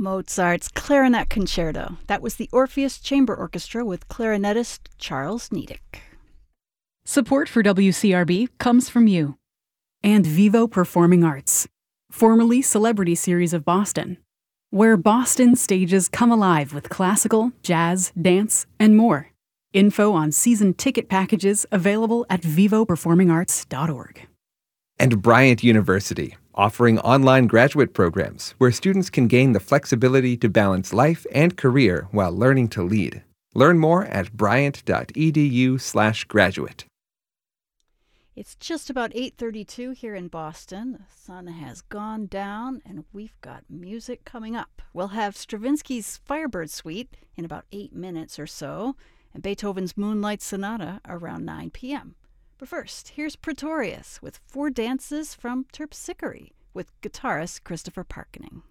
Mozart's Clarinet Concerto. That was the Orpheus Chamber Orchestra with clarinetist Charles Niedek. Support for WCRB comes from you. And Vivo Performing Arts, formerly Celebrity Series of Boston, where Boston stages come alive with classical, jazz, dance, and more. Info on season ticket packages available at vivoperformingarts.org. And Bryant University, offering online graduate programs where students can gain the flexibility to balance life and career while learning to lead. Learn more at bryant.edu/graduate. It's just about 8:32 here in Boston. The sun has gone down, and we've got music coming up. We'll have Stravinsky's Firebird Suite in about 8 minutes or so, and Beethoven's Moonlight Sonata around 9 p.m. But first, here's Pretorius with 4 dances from Terpsichore with guitarist Christopher Parkening.